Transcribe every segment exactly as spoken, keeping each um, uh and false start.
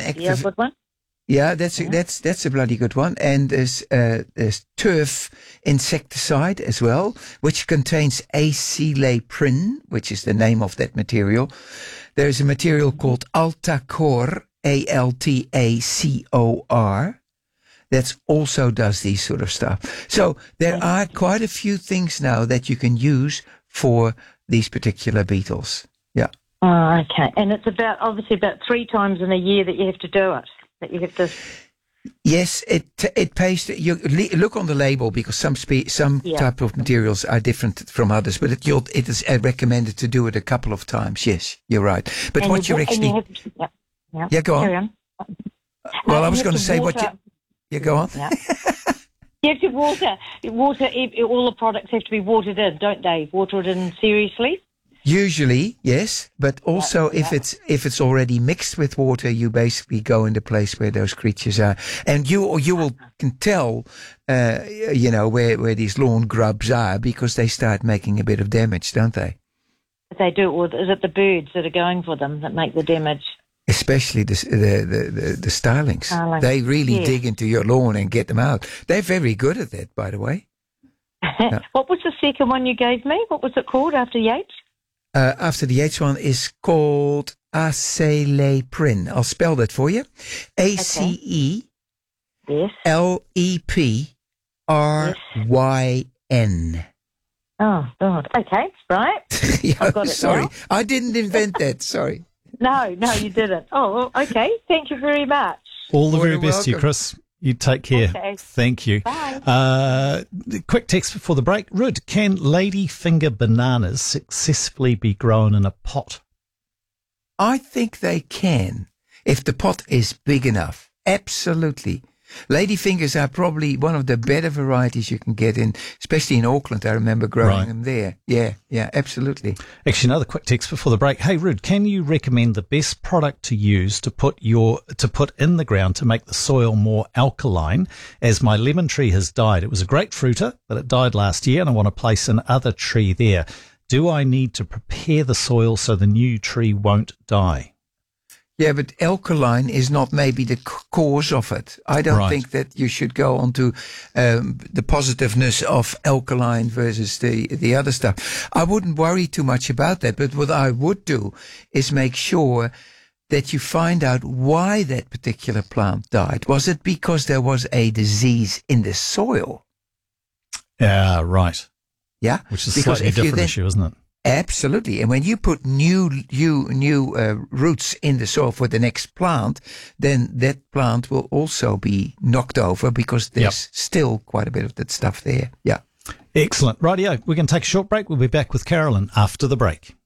active. Yeah, good one. Yeah, that's a, Yeah. that's that's a bloody good one. And there's uh, there's turf insecticide as well, which contains acylaprin, which is the name of that material. There's a material called Altacor, A L T A C O R, that also does these sort of stuff. So there are quite a few things now that you can use for these particular beetles. Yeah. Oh, okay. And it's about, obviously, about three times in a year that you have to do it, that you have to... Yes, it it pays. To, you le- look on the label because some spe- some Yeah. type of materials are different from others, but it you'll, it is uh, recommended to do it a couple of times. Yes, you're right. But and what you, you're and actually you have to, yeah, yeah. Yeah, go on. Carry on. well, Uh, I was you going have to say what you water- yeah go on. Yeah. You have to water, water, all the products have to be watered in, don't they? Water it in seriously? Usually, yes, but also Yeah, if yeah. it's if it's already mixed with water, you basically go in the place where those creatures are, and you you will can tell, uh, you know, where where these lawn grubs are because they start making a bit of damage, don't they? They do, or is it the birds that are going for them that make the damage? Especially the the the, the, the starlings. Starlings. They really Yeah. dig into your lawn and get them out. They're very good at that, by the way. Yeah. What was the second one you gave me? What was it called after Yates? Uh, after the H one is called acylaprin. I'll spell that for you. A C E Yes. L E P R Y N. Oh, God. Okay, right. Yeah, I've got it sorry. now. I didn't invent that. Sorry. No, no, you didn't. Oh, well, okay. Thank you very much. All the More very than best to you, welcome. Chris. You take care. Okay. Thank you. Bye. Uh, the quick text before the break. Rud, can ladyfinger bananas successfully be grown in a pot? I think they can if the pot is big enough. Absolutely. Ladyfingers are probably one of the better varieties you can get in, especially in Auckland. I remember growing Right. them there. Yeah, yeah, absolutely. Actually, another quick text before the break. Hey, Rud, can you recommend the best product to use to put your to put in the ground to make the soil more alkaline? As my lemon tree has died, it was a great fruiter, but it died last year, and I want to place another tree there. Do I need to prepare the soil so the new tree won't die? Yeah, but alkaline is not maybe the c- cause of it. I don't Right. think that you should go on to um, the positiveness of alkaline versus the, the other stuff. I wouldn't worry too much about that, but what I would do is make sure that you find out why that particular plant died. Was it because there was a disease in the soil? Yeah, right. Yeah? Which is a Because slightly if you different then- issue, isn't it? Absolutely. And when you put new, new, new uh, roots in the soil for the next plant, then that plant will also be knocked over because there's Yep. still quite a bit of that stuff there. Yeah. Excellent. Rightio. We're going to take a short break. We'll be back with Carolyn after the break.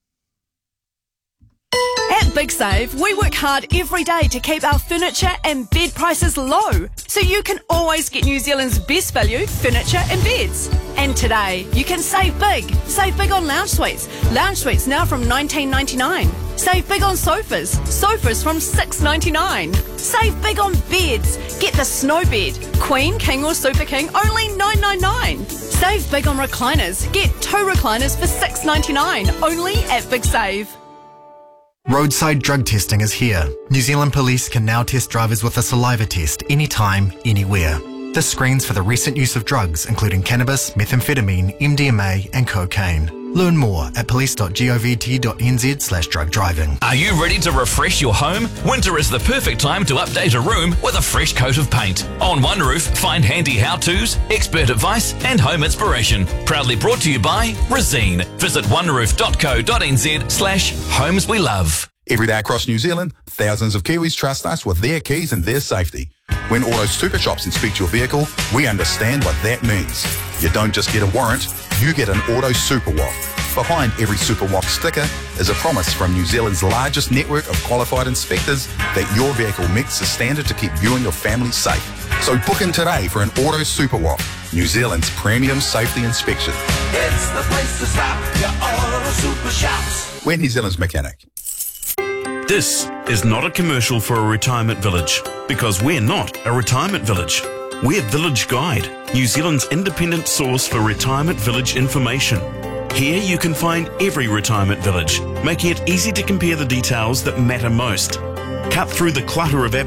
At Big Save, we work hard every day to keep our furniture and bed prices low, so you can always get New Zealand's best value furniture and beds. And today, you can save big. Save big on lounge suites. Lounge suites now from nineteen ninety-nine. Save big on sofas. Sofas from six ninety-nine. Save big on beds. Get the snow bed, queen, king or super king, only nine ninety-nine. Save big on recliners. Get two recliners for six ninety-nine, only at Big Save. Roadside drug testing is here. New Zealand Police can now test drivers with a saliva test anytime, anywhere. This screens for the recent use of drugs, including cannabis, methamphetamine, M D M A and cocaine. Learn more at police.govt.nz slash drug driving. Are you ready to refresh your home? Winter is the perfect time to update a room with a fresh coat of paint. On One Roof, find handy how-tos, expert advice and home inspiration. Proudly brought to you by Resine. Visit oneroof.co.nz slash homes we love. Every day across New Zealand, thousands of Kiwis trust us with their keys and their safety. When Auto Super Shops inspect your vehicle, we understand what that means. You don't just get a warrant, you get an Auto Super Walk. Behind every Super Walk sticker is a promise from New Zealand's largest network of qualified inspectors that your vehicle meets the standard to keep you and your family safe. So book in today for an Auto Super Walk, New Zealand's premium safety inspection. It's the place to stop, your Auto Super Shops. We're New Zealand's mechanic. This is not a commercial for a retirement village, because we're not a retirement village. We're Village Guide, New Zealand's independent source for retirement village information. Here you can find every retirement village, making it easy to compare the details that matter most. Cut through the clutter of